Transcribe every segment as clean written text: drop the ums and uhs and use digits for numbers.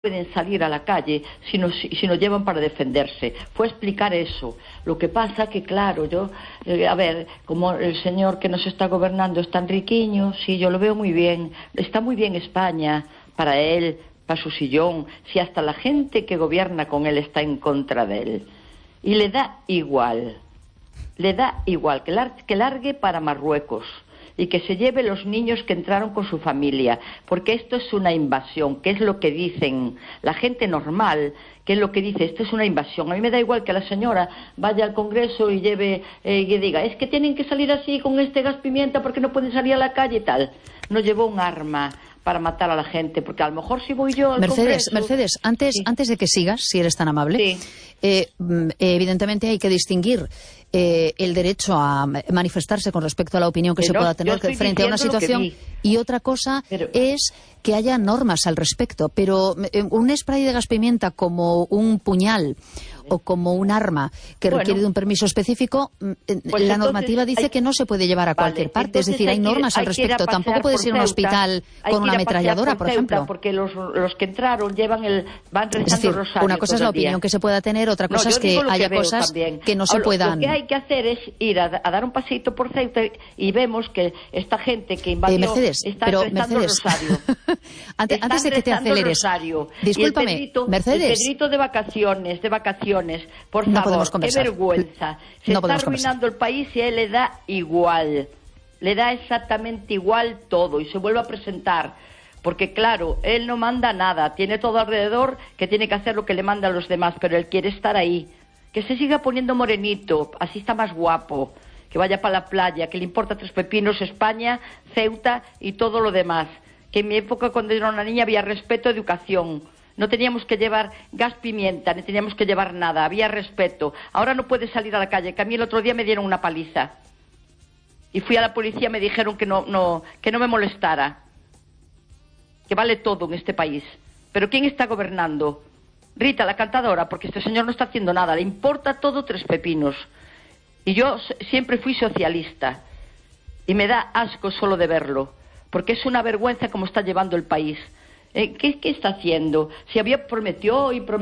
pueden salir a la calle si nos llevan para defenderse. Fue explicar eso. Lo que pasa que, claro, yo, a ver, como el señor que nos está gobernando es tan riquiño, sí, yo lo veo muy bien. Está muy bien España para él, para su sillón, si hasta la gente que gobierna con él está en contra de él. Y le da igual que largue para Marruecos y que se lleve los niños que entraron con su familia, porque esto es una invasión, que es lo que dicen la gente normal, que es lo que dice, esto es una invasión. A mí me da igual que la señora vaya al Congreso y lleve, y diga, es que tienen que salir así con este gas pimienta porque no pueden salir a la calle y tal. No llevó un arma para matar a la gente, porque a lo mejor si voy yo al Congreso... Mercedes, antes de que sigas, si eres tan amable, evidentemente hay que distinguir el derecho a manifestarse con respecto a la opinión que se pueda tener frente a una situación, y otra cosa es que haya normas al respecto, pero un spray de gas pimienta como un puñal o como un arma que requiere de un permiso específico, pues la normativa dice que no se puede llevar a cualquier parte, es decir, hay normas al respecto. Tampoco puedes ir a un hospital con una ametralladora, por ejemplo. Porque los que entraron van rezando el rosario. Una cosa es la opinión que se pueda tener, otra cosa es que haya cosas que no se puedan... Lo que hay que hacer es ir a dar un paseíto por Ceuta y vemos que esta gente que invadió está rezando el rosario. Antes de que te aceleres, discúlpame, Mercedes. El Pedrito de vacaciones, por favor, qué vergüenza. Se está arruinando el país y a él le da igual. Le da exactamente igual todo y se vuelve a presentar. Porque claro, él no manda nada, tiene todo alrededor que tiene que hacer lo que le mandan los demás, pero él quiere estar ahí. Que se siga poniendo morenito, así está más guapo. Que vaya para la playa, que le importa tres pepinos España, Ceuta y todo lo demás. Que en mi época, cuando era una niña, había respeto, educación. No teníamos que llevar gas pimienta, ni teníamos que llevar nada, había respeto. Ahora no puedes salir a la calle, que a mí el otro día me dieron una paliza. Y fui a la policía, me dijeron que no me molestara. Que vale todo en este país. Pero ¿quién está gobernando? Rita, la cantadora, porque este señor no está haciendo nada, le importa todo tres pepinos. Y yo siempre fui socialista. Y me da asco solo de verlo, porque es una vergüenza cómo está llevando el país. ¿Qué está haciendo? Si había prometió, ¿y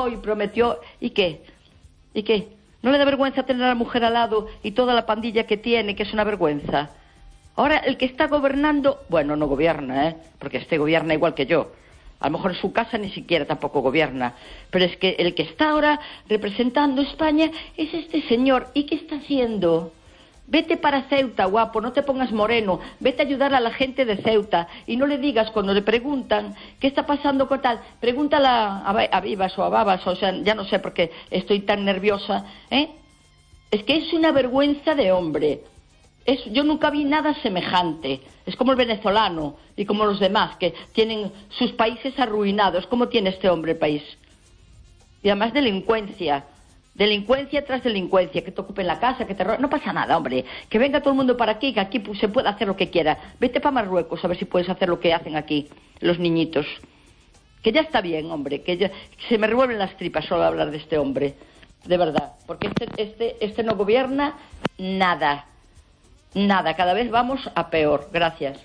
qué? ¿No le da vergüenza tener a la mujer al lado y toda la pandilla que tiene, que es una vergüenza? Ahora, el que está gobernando, bueno, no gobierna, porque este gobierna igual que yo. A lo mejor en su casa ni siquiera tampoco gobierna. Pero es que el que está ahora representando España es este señor. ¿Y qué está haciendo? Vete para Ceuta, guapo, no te pongas moreno. Vete a ayudar a la gente de Ceuta. Y no le digas cuando le preguntan qué está pasando con tal. Pregúntala a Vivas o a Babas, o sea, ya no sé por qué estoy tan nerviosa. Es que es una vergüenza de hombre. Yo nunca vi nada semejante. Es como el venezolano y como los demás que tienen sus países arruinados. ¿Cómo tiene este hombre el país? Y además delincuencia tras delincuencia, que te ocupen la casa, que te roben. No pasa nada, hombre, que venga todo el mundo para aquí, que aquí se puede hacer lo que quiera. Vete para Marruecos a ver si puedes hacer lo que hacen aquí los niñitos. Que ya está bien, hombre, se me revuelven las tripas solo hablar de este hombre, de verdad, porque este no gobierna nada, cada vez vamos a peor. Gracias.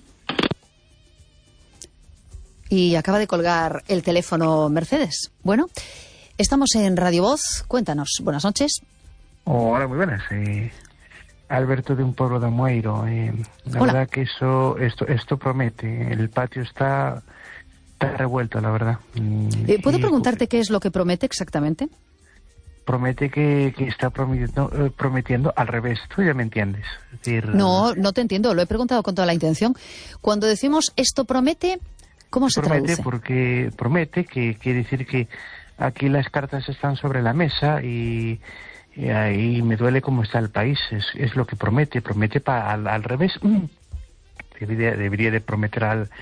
Y acaba de colgar el teléfono Mercedes. Bueno, estamos en Radio Voz. Cuéntanos. Buenas noches. Hola, muy buenas. Alberto, de un pueblo de Amueiro. La verdad que esto promete. El patio está revuelto, la verdad. ¿Puedo preguntarte qué es lo que promete exactamente? Promete que está prometiendo al revés. Tú ya me entiendes. Es decir, no te entiendo. Lo he preguntado con toda la intención. Cuando decimos esto promete, ¿cómo se traduce? Porque promete, que quiere decir que aquí las cartas están sobre la mesa y ahí me duele cómo está el país. Es lo que promete al revés. Debería de prometer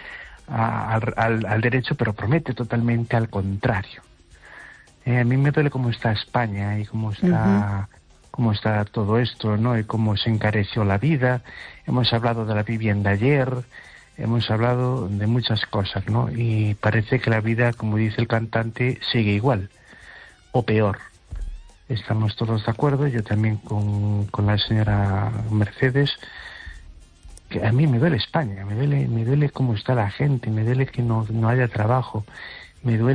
al derecho, pero promete totalmente al contrario. A mí me duele cómo está España y cómo está todo esto, ¿no? Y cómo se encareció la vida. Hemos hablado de la vivienda ayer, hemos hablado de muchas cosas, ¿no? Y parece que la vida, como dice el cantante, sigue igual o peor. Estamos todos de acuerdo, yo también con la señora Mercedes, que a mí me duele España, me duele cómo está la gente, me duele que no haya trabajo, me duele